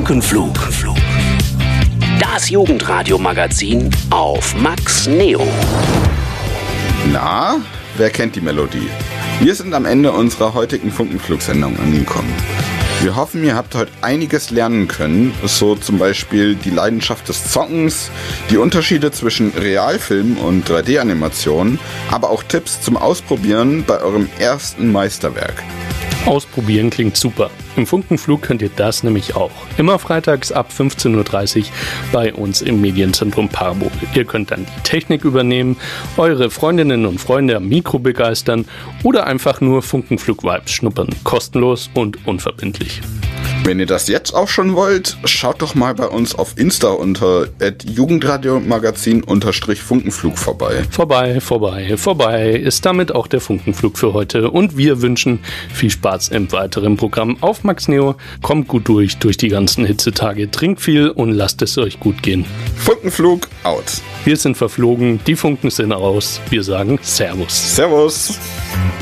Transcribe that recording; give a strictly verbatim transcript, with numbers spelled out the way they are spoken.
Funkenflug. Das Jugendradio-Magazin auf Max Neo. Na, wer kennt die Melodie? Wir sind am Ende unserer heutigen Funkenflug-Sendung angekommen. Wir hoffen, ihr habt heute einiges lernen können, so zum Beispiel die Leidenschaft des Zockens, die Unterschiede zwischen Realfilm und drei D-Animationen, aber auch Tipps zum Ausprobieren bei eurem ersten Meisterwerk. Ausprobieren klingt super. Im Funkenflug könnt ihr das nämlich auch. Immer freitags ab fünfzehn Uhr dreißig bei uns im Medienzentrum Paarburg. Ihr könnt dann die Technik übernehmen, eure Freundinnen und Freunde am Mikro begeistern oder einfach nur Funkenflug-Vibes schnuppern. Kostenlos und unverbindlich. Wenn ihr das jetzt auch schon wollt, schaut doch mal bei uns auf Insta unter at jugendradiomagazin-funkenflug vorbei. Vorbei, vorbei, vorbei ist damit auch der Funkenflug für heute und wir wünschen viel Spaß im weiteren Programm auf Max Neo. Kommt gut durch, durch die ganzen Hitzetage, trinkt viel und lasst es euch gut gehen. Funkenflug out. Wir sind verflogen, die Funken sind aus. Wir sagen Servus. Servus.